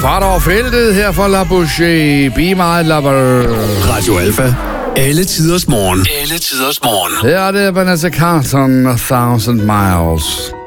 Fart over feltet her fra La Boucher. Be my lover. Radio Alpha. Alle tiders morgen. Alle tiders morgen. Her er det Vanessa Carlton, 1000 Miles.